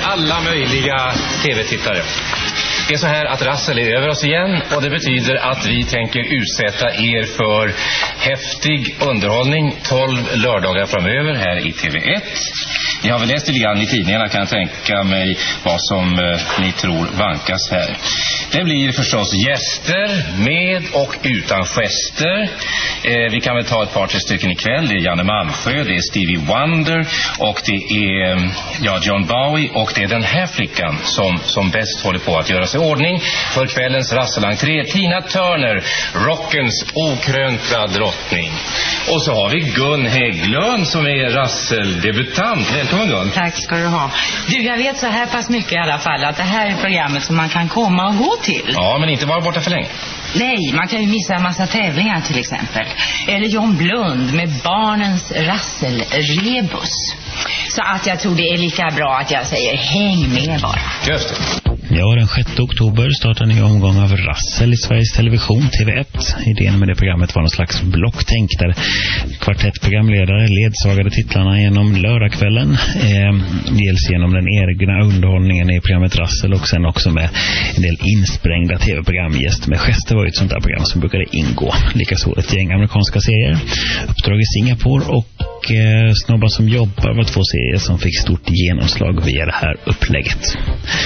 alla möjliga tv-tittare. Det är så här att Rassel är över oss igen, och det betyder att vi tänker utsätta er för häftig underhållning 12 lördagar framöver här i TV1. Ni har väl läst lite grann i tidningarna, kan jag tänka mig vad som ni tror vankas här. Det blir förstås gäster med och utan gester. Vi kan väl ta ett par tre stycken ikväll. Det är Janne Malmsjö, det är Stevie Wonder och det är John Bowie, och det är den här flickan som bäst håller på att göra sig ordning för kvällens Rasselentré, Tina Turner, rockens okrönta drottning. Och så har vi Gun Hägglund som är Rassel-debutant. Välkommen Gun. Tack ska du ha. Du, jag vet så här pass mycket i alla fall att det här är programmet som man kan komma och gå till. Ja, men inte vara borta för länge. Nej, man kan ju missa en massa tävlingar till exempel. Eller John Blund med barnens Rassel-rebus. Så att jag tror det är lika bra att jag säger häng med bara. Just det. Ja, den 6 oktober startar en ny omgång av Rassel i Sveriges Television, TV1. Idén med det programmet var någon slags blocktänk där kvartettprogramledare ledsagade titlarna genom lördagskvällen. Dels genom den egna underhållningen i programmet Rassel och sen också med en del insprängda tv-program. Gäst med gester var ju ett sånt där program som brukade ingå. Likaså ett gäng amerikanska serier. Uppdrag i Singapore och Snobbar som jobbar var 2 serier som fick stort genomslag via det här upplägget.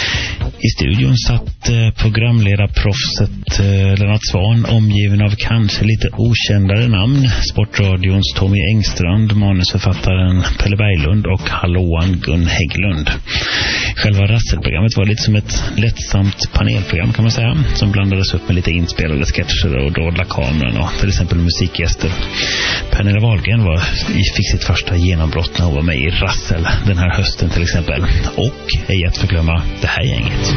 I studion satt programledarproffset Lennart Svan, omgiven av kanske lite okändare namn. Sportradions Tommy Engstrand, manusförfattaren Pelle Berglund och hallåan Gun Hägglund. Själva Rasselprogrammet var lite som ett lättsamt panelprogram kan man säga, som blandades upp med lite inspelade sketcher och dolda kameran och till exempel musikgäster. Pernilla Wahlgren fick sitt första genombrott när hon var med i Rassel den här hösten till exempel. Och ej att förglömma det här gänget.